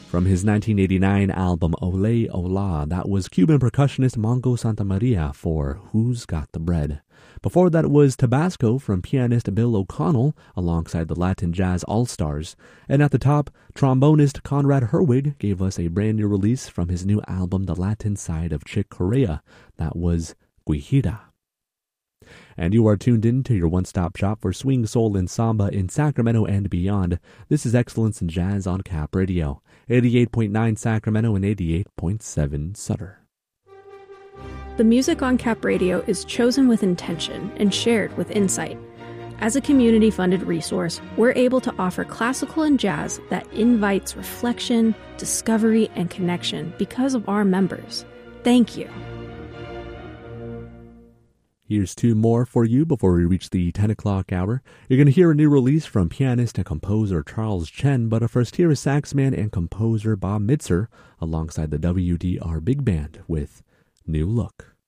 From his 1989 album Ole Ola, that was Cuban percussionist Mongo Santamaria for Who's Got the Bread. Before that was Tabasco from pianist Bill O'Connell alongside the Latin Jazz All-Stars. And at the top, trombonist Conrad Herwig gave us a brand new release from his new album The Latin Side of Chick Corea. That was Guajira. And you are tuned in to your one-stop shop for swing, soul, and samba in Sacramento and beyond. This is Excellence in Jazz on Cap Radio, 88.9 Sacramento and 88.7 Sutter. The music on Cap Radio is chosen with intention and shared with insight. As a community-funded resource, we're able to offer classical and jazz that invites reflection, discovery, and connection because of our members. Thank you. Here's two more for you before we reach the 10 o'clock hour. You're going to hear a new release from pianist and composer Charles Chen, but first here is saxman and composer Bob Mitzer alongside the WDR Big Band with New Look.